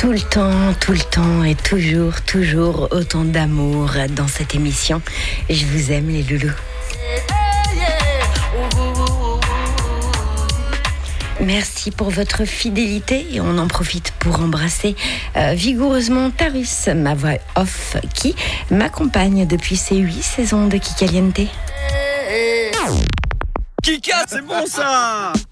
Tout le temps et toujours autant d'amour dans cette émission. Je vous aime les loulous. Merci pour votre fidélité et on en profite pour embrasser vigoureusement Tarus, ma voix off, qui m'accompagne depuis ces 8 saisons de Kikaliente. Kika, c'est bon ça!